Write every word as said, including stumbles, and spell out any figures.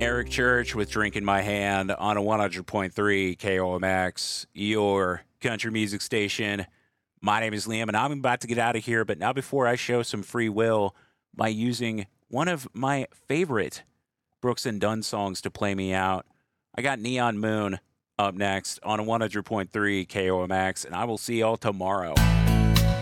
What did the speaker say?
Eric Church with Drink in My Hand on a one hundred point three K O M X, your country music station. My name is Liam, and I'm about to get out of here, but not before I show some free will by using one of my favorite Brooks and Dunn songs to play me out. I got Neon Moon up next on a one hundred point three K O M X, and I will see y'all tomorrow.